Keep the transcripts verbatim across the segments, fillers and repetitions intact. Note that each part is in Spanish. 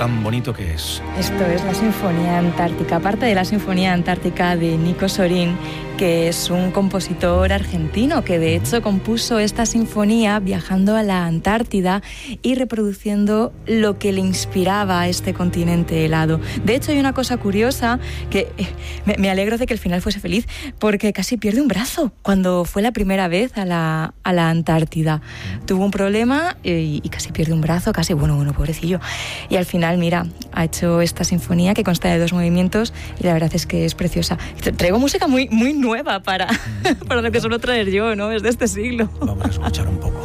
tan bonito que es. Esto es la Sinfonía Antártica, parte de la Sinfonía Antártica de Nico Sorín, que es un compositor argentino que de hecho compuso esta sinfonía viajando a la Antártida y reproduciendo lo que le inspiraba a este continente helado. De hecho, hay una cosa curiosa que me, me alegro de que el final fuese feliz, porque casi pierde un brazo cuando fue la primera vez a la, a la Antártida. Tuvo un problema y, y casi pierde un brazo, casi, bueno, bueno, pobrecillo. Y al final, mira, ha hecho esta sinfonía que consta de dos movimientos y la verdad es que es preciosa. Traigo música muy, muy nueva para, para lo que suelo traer yo, ¿no? Es de este siglo. Vamos a escuchar un poco.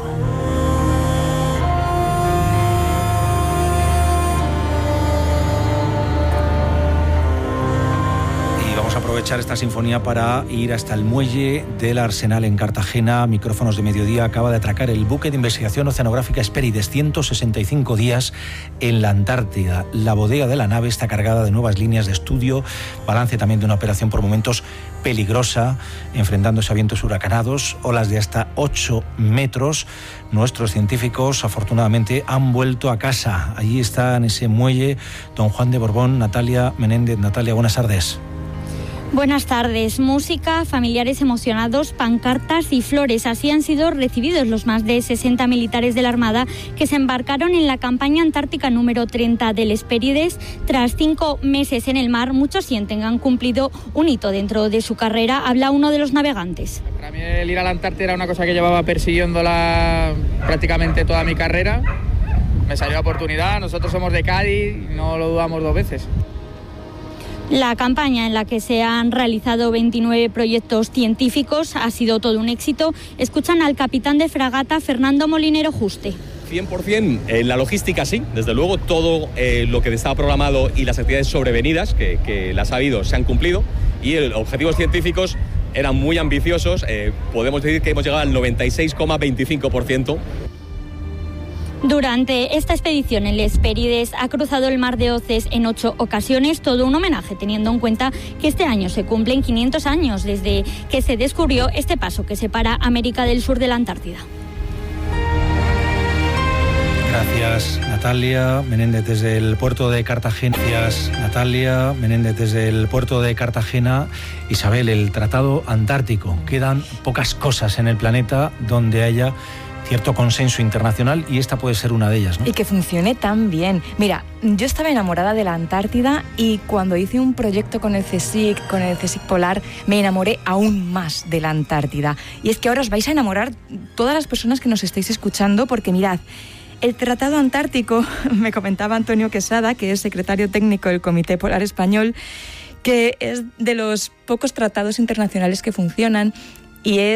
Aprovechar esta sinfonía para ir hasta el muelle del Arsenal en Cartagena. Micrófonos de Mediodía. Acaba de atracar el buque de investigación oceanográfica Hespérides, ciento sesenta y cinco días en la Antártida. La bodega de la nave está cargada de nuevas líneas de estudio, balance también de una operación por momentos peligrosa, enfrentándose a vientos huracanados, olas de hasta ocho metros. Nuestros científicos, afortunadamente, han vuelto a casa. Allí está en ese muelle don Juan de Borbón, Natalia Menéndez. Natalia, buenas tardes. Buenas tardes. Música, familiares emocionados, pancartas y flores. Así han sido recibidos los más de sesenta militares de la Armada que se embarcaron en la campaña antártica número treinta del Hespérides. Tras cinco meses en el mar, muchos sienten que han cumplido un hito dentro de su carrera. Habla uno de los navegantes. Para mí el ir a la Antártida era una cosa que llevaba persiguiéndola prácticamente toda mi carrera. Me salió la oportunidad, nosotros somos de Cádiz y no lo dudamos dos veces. La campaña en la que se han realizado veintinueve proyectos científicos ha sido todo un éxito. Escuchan al capitán de fragata, Fernando Molinero Juste. cien por ciento en la logística sí, desde luego todo eh, lo que estaba programado y las actividades sobrevenidas que, que las ha habido se han cumplido y los objetivos científicos eran muy ambiciosos, eh, podemos decir que hemos llegado al noventa y seis coma veinticinco por ciento. Durante esta expedición, el Hespérides ha cruzado el mar de Oces en ocho ocasiones, todo un homenaje, teniendo en cuenta que este año se cumplen quinientos años desde que se descubrió este paso que separa América del Sur de la Antártida. Gracias, Natalia Menéndez, desde el puerto de Cartagena. Gracias, Natalia Menéndez, desde el puerto de Cartagena. Isabel, el Tratado Antártico. Quedan pocas cosas en el planeta donde haya cierto consenso internacional y esta puede ser una de ellas, ¿no? Y que funcione tan bien. Mira, yo estaba enamorada de la Antártida y cuando hice un proyecto con el CSIC, con el CSIC Polar, me enamoré aún más de la Antártida. Y es que ahora os vais a enamorar todas las personas que nos estáis escuchando porque mirad, el Tratado Antártico, me comentaba Antonio Quesada, que es secretario técnico del Comité Polar Español, que es de los pocos tratados internacionales que funcionan y es